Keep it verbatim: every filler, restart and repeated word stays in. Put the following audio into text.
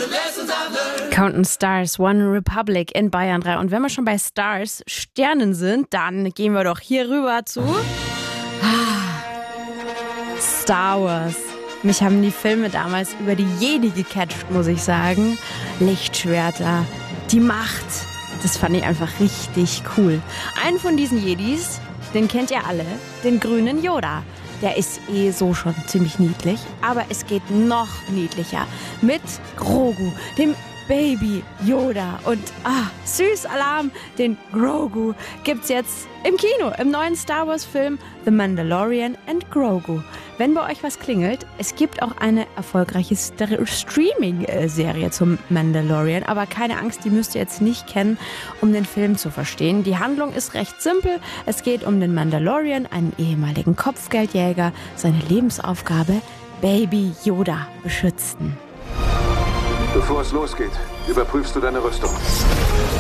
Counting Stars, One Republic in Bayern drei. Und wenn wir schon bei Stars, Sternen sind, dann gehen wir doch hier rüber zu Star Wars. Mich haben die Filme damals über die Jedi gecatcht, muss ich sagen. Lichtschwerter, die Macht, das fand ich einfach richtig cool. Einen von diesen Jedis, den kennt ihr alle, den grünen Yoda. Der ist eh so schon ziemlich niedlich, aber es geht noch niedlicher mit Grogu, dem Baby Yoda. Und ah, süß Alarm, den Grogu gibt's jetzt im Kino, im neuen Star Wars Film The Mandalorian and Grogu. Wenn bei euch was klingelt, es gibt auch eine erfolgreiche St- Streaming-Serie zum Mandalorian, aber keine Angst, die müsst ihr jetzt nicht kennen, um den Film zu verstehen. Die Handlung ist recht simpel. Es geht um den Mandalorian, einen ehemaligen Kopfgeldjäger, seine Lebensaufgabe, Baby Yoda beschützen. Bevor es losgeht, überprüfst du deine Rüstung.